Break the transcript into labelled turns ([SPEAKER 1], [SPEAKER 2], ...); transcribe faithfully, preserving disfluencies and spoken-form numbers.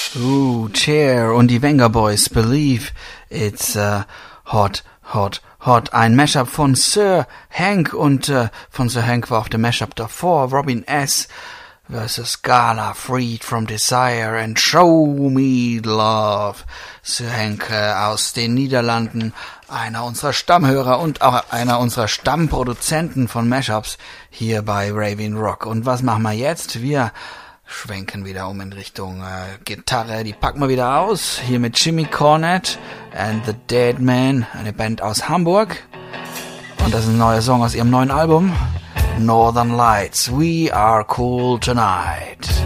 [SPEAKER 1] Ooh, Cher und die Venga Boys, Believe It's uh, Hot, Hot, Hot. Ein Mashup von Sir Hank und uh, von Sir Hank war auch der Mashup davor. Robin S. versus Gala, Freed from Desire and Show Me Love. Sir Hank äh, aus den Niederlanden, einer unserer Stammhörer und auch einer unserer Stammproduzenten von Mashups hier bei Raving Rock. Und was machen wir jetzt? Wir schwenken wieder um in Richtung äh, Gitarre, die packen wir wieder aus. Hier mit Jimmy Cornette and the Dead Man, eine Band aus Hamburg. Und das ist ein neuer Song aus ihrem neuen Album, Northern Lights. We are cool tonight.